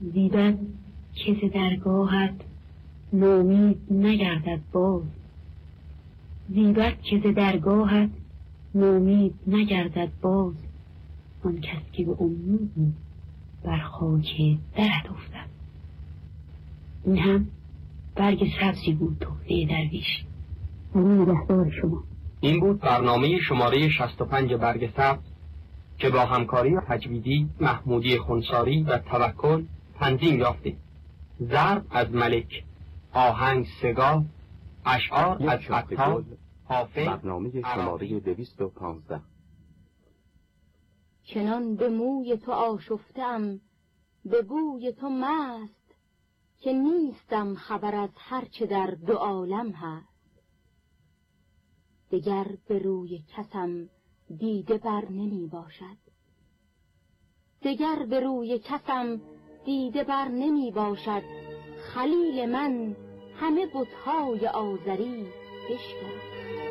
زیبد که ز درگاهت نومید نگردد باز. زیبد که ز درگاهت نومید نگردد باز. آن کس که به امیدی بر خاک درت افتد. این هم برگ سبزی بود تحفه درویش. نگهدار شما. این بود برنامه شماره 65 برگ سبز که با همکاری تجویدی محمودی خنساری و توکل تنظیم یافته. ضرب از ملک، آهنگ سگاه، اشعار از عطار، حافظ. برنامه شماره 215. چنان به موی تو آشفتم، به بوی تو مست، که نیستم خبر از هر چه در دو عالم هست. دگر به روی کسم دیده بر نمی باشد، دگر به روی کسم دیده بر نمی باشد. خلیل من همه بت‌های آزری بشکست.